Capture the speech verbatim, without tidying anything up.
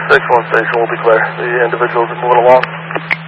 six one station will declare the individuals are moving along.